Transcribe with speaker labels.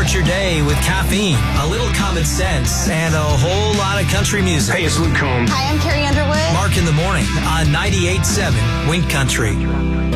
Speaker 1: Start your day with caffeine, a little common sense, and a whole lot of country music.
Speaker 2: Hey, it's Luke Combs.
Speaker 3: Hi, I'm Carrie Underwood.
Speaker 1: Mark in the Morning on 98.7 Wind Country.